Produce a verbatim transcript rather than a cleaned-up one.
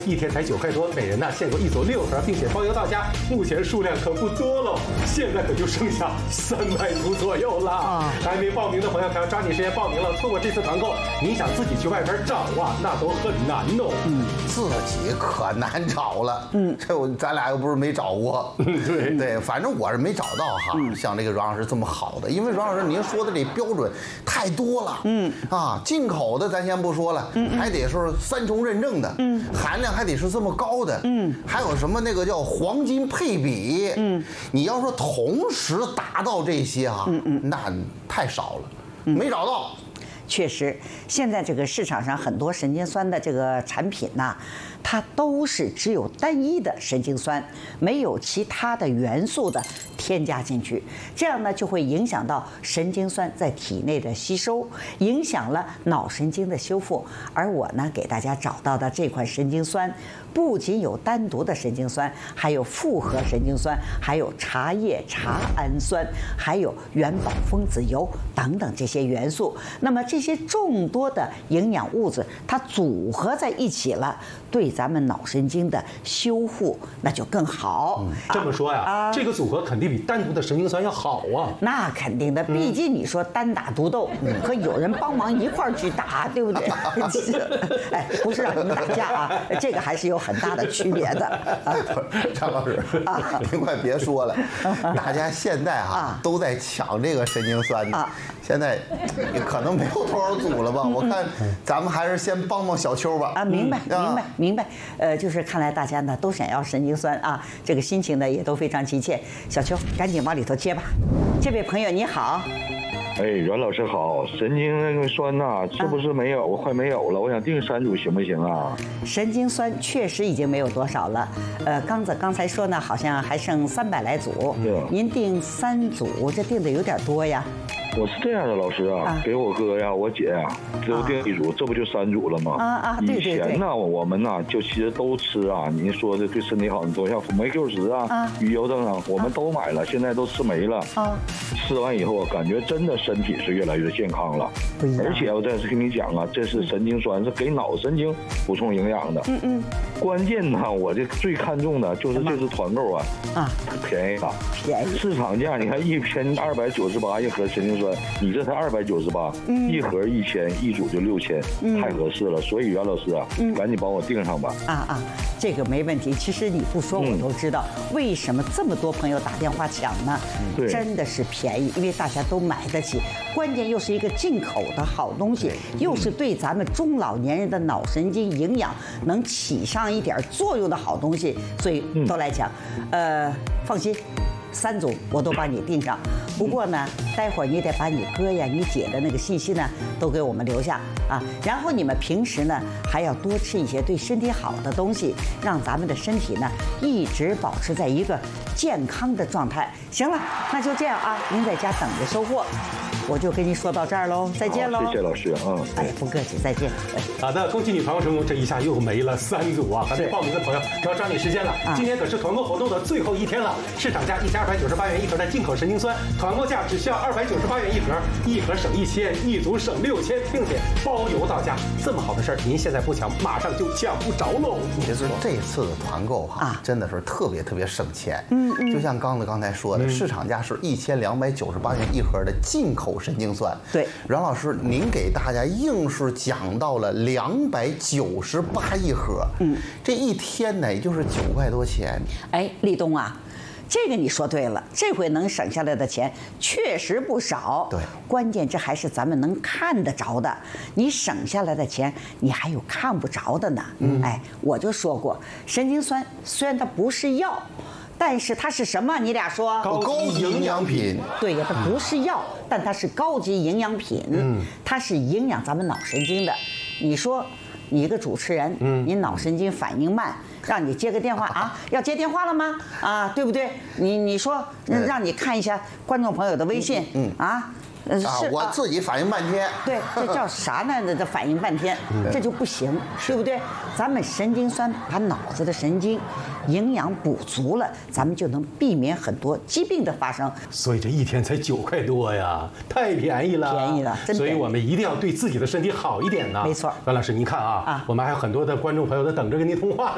一天才九块多，每人呢限购一组六盒，并且包邮到家。目前数量可不多喽，现在可就剩下三百组左右了。啊，还没报名的朋友可要抓紧时间报名了，错过这次团购，你想自己去外边找啊，那都很难哦。 嗯，自己可难找了。嗯，这我咱俩又不是没找过。嗯，对对，反正我是没找到哈。嗯，像这个阮老师这么好的，因为阮老师您说的这标准太多了。嗯啊，进口的咱先不说了，嗯，还得是三重认证的，嗯，含量还得是这么高的，嗯，还有什么那个叫黄金配比，嗯，你要说同时达到这些啊，嗯嗯，那太少了，没找到。 确实，现在这个市场上很多神经酸的这个产品呐，它都是只有单一的神经酸，没有其他的元素的添加进去，这样呢就会影响到神经酸在体内的吸收，影响了脑神经的修复。而我呢给大家找到的这款神经酸，不仅有单独的神经酸，还有复合神经酸，还有茶叶茶氨酸，还有元宝分子油等等这些元素。那么这些众多的营养物质，它组合在一起了，对咱们脑神经的修复那就更好。 嗯、这么说呀，啊、这个组合肯定比单独的神经酸要好啊。 那肯定的，毕竟你说单打独斗、嗯、和有人帮忙一块儿去打，对不对？哎，不是让你们打架啊，这个还是有很大的区别的。啊、 张老师，啊、您快别说了，大家现在哈、啊、都在抢这个神经酸呢。啊、现在可能没有多少组了吧？我看咱们还是先帮帮小邱吧。 啊，明白，明白，明白。呃，就是看来大家呢都想要神经酸啊，这个心情呢也都非常急切。小邱，赶紧往里头接吧。这位朋友你好。 哎，阮老师好，神经那个酸呐、啊，是不是没有？我快没有了，我想订三组行不行啊？ 神经酸确实已经没有多少了，呃，刚子刚才说呢，好像还剩三百来组，您订三组，这订的有点多呀。 我是这样的，老师啊，啊给我哥呀、我姐呀，都订一组，啊、这不就三组了吗？ 啊啊，对对对。 以前呢，我们呢就其实都吃啊，您说的对身体好的东西，像辅酶 Q 十啊、啊鱼油等等，我们都买了，现在都吃没了。啊，吃完以后，感觉真的身体是越来越健康了。不一样。而且我再次跟你讲啊，这是神经酸，是给脑神经补充营养的。嗯嗯。关键呢，我这最看重的就是这次团购啊，啊，便宜了。 便宜。 市场价你看一千二百九十八一盒神经酸。你这才二百九十八，一盒一千，一组就六千，嗯、太合适了。所以袁老师啊，嗯、赶紧帮我订上吧。 啊啊，这个没问题。其实你不说我都知道，嗯、为什么这么多朋友打电话抢呢？嗯、真的是便宜，因为大家都买得起，关键又是一个进口的好东西，又是对咱们中老年人的脑神经营养能起上一点作用的好东西，所以都来抢。嗯、呃，放心。三组我都帮你订上，不过呢，待会儿你得把你哥呀、你姐的那个信息呢都给我们留下啊。然后你们平时呢还要多吃一些对身体好的东西，让咱们的身体呢一直保持在一个健康的状态。行了，那就这样啊，您在家等着收货，我就跟您说到这儿喽，再见喽。 谢谢老师，嗯， 哎，不客气，再见。哎， 好的，恭喜你团购成功，这一下又没了三组啊！赶紧报名的朋友可要抓紧时间了，今天可是团购活动的最后一天了，市场价一千二百九十八元一盒的进口神经酸，团购价只需要二百九十八元一盒，一盒省一千，一组省六千，并且包邮到家。这么好的事儿，您现在不抢，马上就抢不着喽。 其实这次的团购哈，啊、真的是特别特别省钱。嗯嗯，就像刚子刚才说的，嗯、市场价是一千两百九十八元一盒的进口神经酸。 对， 阮老师，您给大家硬是讲到了两百九十八一盒，嗯，这一天呢也就是九块多钱。 哎，立冬啊。这个你说对了，这回能省下来的钱确实不少。 对， 关键这还是咱们能看得着的。你省下来的钱，你还有看不着的呢。嗯，哎，我就说过，神经酸虽然它不是药，但是它是什么？你俩说？ 高级营养品。 对呀，它不是药，但它是高级营养品。嗯，它是营养咱们脑神经的。你说。你一个主持人，嗯，你脑神经反应慢，让你接个电话啊，要接电话了吗？啊，对不对？你你说让你看一下观众朋友的微信，嗯啊。 呃，是我自己反应半天。 对，这叫啥呢？这反应半天，这就不行，对不对？咱们神经酸把脑子的神经营养补足了，咱们就能避免很多疾病的发生。 所以这一天才九块多呀，太便宜了， 便宜了，真便宜。 所以我们一定要对自己的身体好一点呢。 没错， 阮老师，您看啊，啊，我们还有很多的观众朋友在等着跟您通话。